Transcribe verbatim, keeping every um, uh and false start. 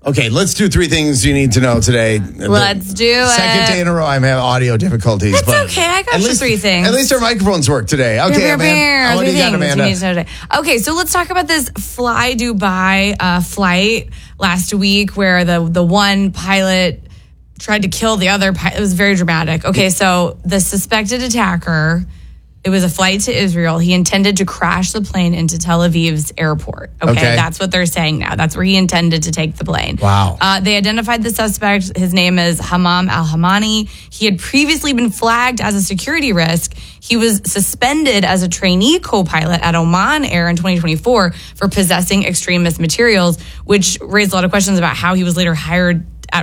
Okay, let's do three things you need to know today. Let's do it. Second day in a row, I'm having audio difficulties. That's but okay. I got at you least, three things. At least our microphones work today. Okay, Bear, bear, Amanda. bear. What do Three you got, things Amanda? you need to know today. Okay, so let's talk about this Fly Dubai uh, flight last week where the, the one pilot tried to kill the other pilot. It was very dramatic. Okay, so the suspected attacker... It was a flight to Israel. He intended to crash the plane into Tel Aviv's airport. Okay, Okay. That's what they're saying now. That's where he intended to take the plane. Wow. Uh, they identified the suspect. His name is Hammam Al-Hamani. He had previously been flagged as a security risk. He was suspended as a trainee co-pilot at Oman Air in twenty twenty-four for possessing extremist materials, which raised a lot of questions about how he was later hired